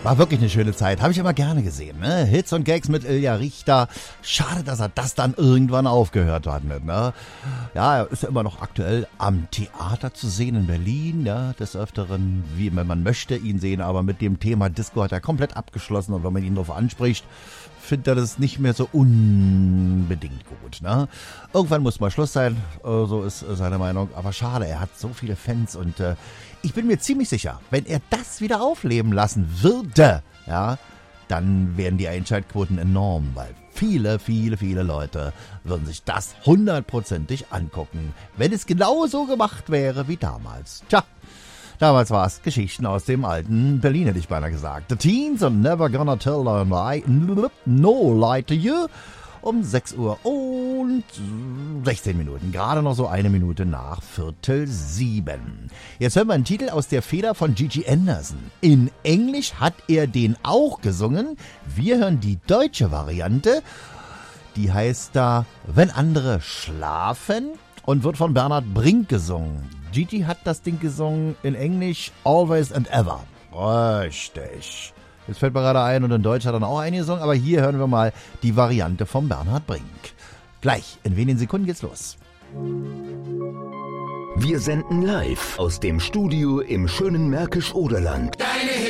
War wirklich eine schöne Zeit. Habe ich immer gerne gesehen. Ne? Hits und Gags mit Ilja Richter. Schade, dass er das dann irgendwann aufgehört hat. Ne? Ja, er ist ja immer noch aktuell am Theater zu sehen in Berlin. Ja? Des Öfteren, wie wenn man möchte ihn sehen. Aber mit dem Thema Disco hat er komplett abgeschlossen. Und wenn man ihn darauf anspricht, findet er das nicht mehr so unbedingt gut. Ne? Irgendwann muss mal Schluss sein. So ist seine Meinung. Aber schade, er hat so viele Fans und ich bin mir ziemlich sicher, wenn er das wieder aufleben lassen würde, ja, dann wären die Einschaltquoten enorm, weil viele Leute würden sich das 100%ig angucken, wenn es genauso gemacht wäre wie damals. Tja, damals war es Geschichten aus dem alten Berlin, hätte ich beinahe gesagt. The Teens und Never Gonna Tell No Lie to You. Um 6 Uhr und 16 Minuten. Gerade noch so eine Minute nach 6:45. Jetzt hören wir einen Titel aus der Feder von Gigi Anderson. In Englisch hat er den auch gesungen. Wir hören die deutsche Variante. Die heißt da Wenn andere schlafen und wird von Bernhard Brink gesungen. Gigi hat das Ding gesungen in Englisch Always and Ever. Richtig. Jetzt fällt mir gerade ein, und in Deutsch hat er dann auch eine gesungen, aber hier hören wir mal die Variante von Bernhard Brink. Gleich, in wenigen Sekunden geht's los. Wir senden live aus dem Studio im schönen Märkisch-Oderland. Deine